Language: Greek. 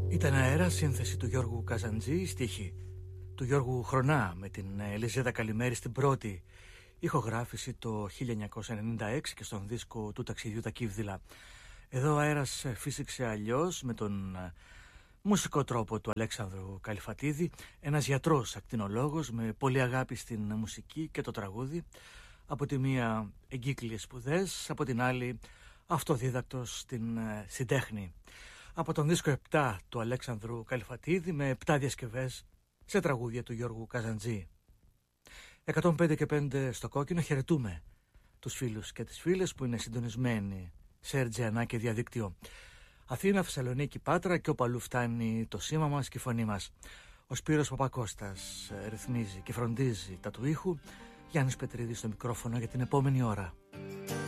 Ήταν αέρα, σύνθεση του Γιώργου Καζαντζή, στίχη του Γιώργου Χρονά με την Ελιζέτα Καλημέρη στην πρώτη ηχογράφηση το 1996 και στον δίσκο του ταξιδιού τα Κύβδηλα. Εδώ ο αέρας φύσηξε αλλιώς με τον μουσικό τρόπο του Αλέξανδρου Καλυφατίδη, ένας γιατρός ακτινολόγος με πολύ αγάπη στην μουσική και το τραγούδι, από τη μία εγκύκλειες σπουδές, από την άλλη αυτοδίδακτος στην τέχνη. Από τον δίσκο 7 του Αλέξανδρου Καλυφατίδη με 7 διασκευές σε τραγούδια του Γιώργου Καζαντζή. 105 και 5 στο κόκκινο, χαιρετούμε τους φίλους και τις φίλες που είναι συντονισμένοι σε RGNA και διαδίκτυο. Αθήνα, Θεσσαλονίκη, Πάτρα και όπου αλλού φτάνει το σήμα μας και η φωνή μας. Ο Σπύρος Παπακώστας ρυθμίζει και φροντίζει τα του ήχου. Γιάννης Πετρίδης στο μικρόφωνο για την επόμενη ώρα.